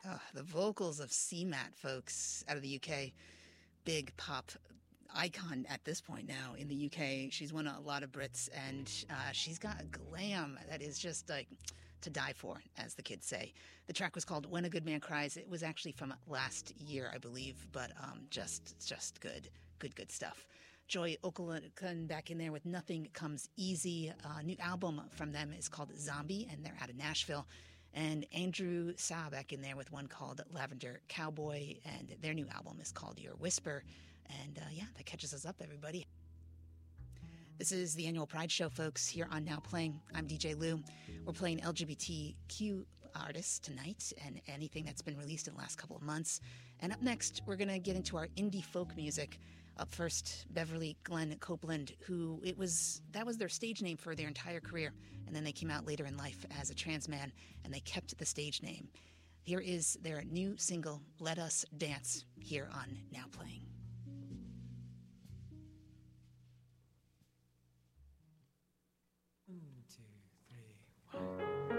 The vocals of CMAT, folks, out of the UK. Big pop icon at this point now in the UK. She's won a lot of Brits, and she's got a glam that is just like to die for, as the kids say. The track was called When a Good Man Cries. It was actually from last year, I believe, but just good. Good stuff. Joy Okalukun back in there with Nothing Comes Easy. New album from them is called Zombie, and they're out of Nashville. And Andrew Sa back in there with one called Lavender Cowboy, and their new album is called Your Whisper. And yeah, that catches us up, everybody. This is the annual Pride Show, folks, here on Now Playing. I'm DJ Lou. We're playing LGBTQ artists tonight and anything that's been released in the last couple of months. And up next, we're going to get into our indie folk music. Up first, Beverly Glenn Copeland, that was their stage name for their entire career. And then they came out later in life as a trans man, and they kept the stage name. Here is their new single, Let Us Dance, here on Now Playing. 1, 2.